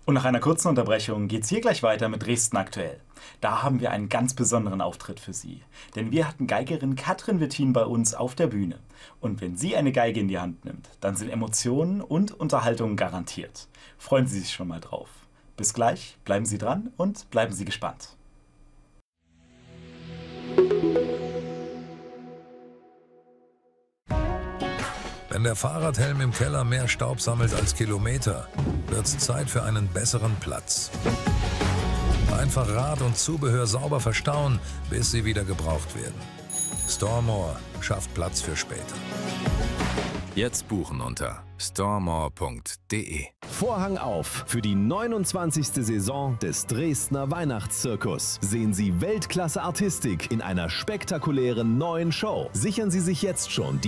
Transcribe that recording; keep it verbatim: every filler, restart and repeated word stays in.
Und nach einer kurzen Unterbrechung geht's hier gleich weiter mit Dresden aktuell. Da haben wir einen ganz besonderen Auftritt für Sie. Denn wir hatten Geigerin Katrin Wettin bei uns auf der Bühne. Und wenn sie eine Geige in die Hand nimmt, dann sind Emotionen und Unterhaltung garantiert. Freuen Sie sich schon mal drauf. Bis gleich, bleiben Sie dran und bleiben Sie gespannt. Wenn der Fahrradhelm im Keller mehr Staub sammelt als Kilometer, wird's Zeit für einen besseren Platz. Einfach Rad und Zubehör sauber verstauen, bis sie wieder gebraucht werden. Storemore schafft Platz für später. Jetzt buchen unter storemore punkt de. Vorhang auf für die neunundzwanzigste Saison des Dresdner Weihnachtszirkus. Sehen Sie Weltklasse-Artistik in einer spektakulären neuen Show. Sichern Sie sich jetzt schon die